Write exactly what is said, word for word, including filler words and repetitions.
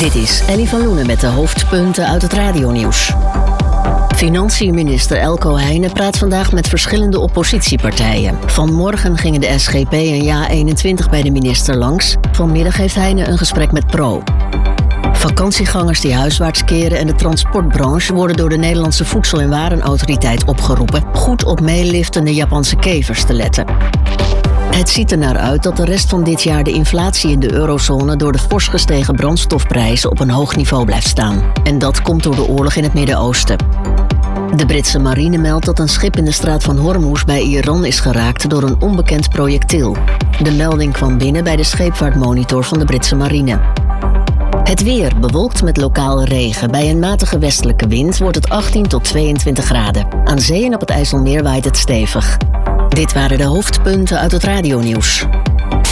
Dit is Ellie van Loenen met de hoofdpunten uit het radionieuws. Financiën-minister Elko Heijnen praat vandaag met verschillende oppositiepartijen. Vanmorgen gingen de S G P en Ja eenentwintig bij de minister langs. Vanmiddag heeft Heijnen een gesprek met Pro. Vakantiegangers die huiswaarts keren en de transportbranche worden door de Nederlandse Voedsel- en Warenautoriteit opgeroepen goed op meeliftende Japanse kevers te letten. Het ziet er naar uit dat de rest van dit jaar de inflatie in de eurozone door de fors gestegen brandstofprijzen op een hoog niveau blijft staan. En dat komt door de oorlog in het Midden-Oosten. De Britse marine meldt dat een schip in de straat van Hormuz bij Iran is geraakt door een onbekend projectiel. De melding kwam binnen bij de scheepvaartmonitor van de Britse marine. Het weer bewolkt met lokale regen. Bij een matige westelijke wind wordt het achttien tot tweeëntwintig graden. Aan zee en op het IJsselmeer waait het stevig. Dit waren de hoofdpunten uit het radionieuws.